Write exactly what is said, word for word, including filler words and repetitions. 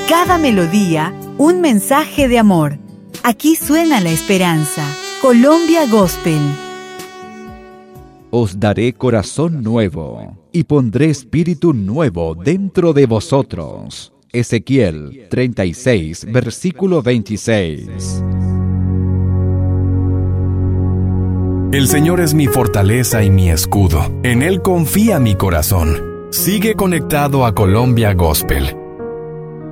cada melodía, un mensaje de amor. Aquí suena la esperanza. Colombia Gospel. Os daré corazón nuevo, y pondré espíritu nuevo dentro de vosotros. Ezequiel treinta y seis, versículo veintiséis. El Señor es mi fortaleza y mi escudo. En Él confía mi corazón. Sigue conectado a Colombia Gospel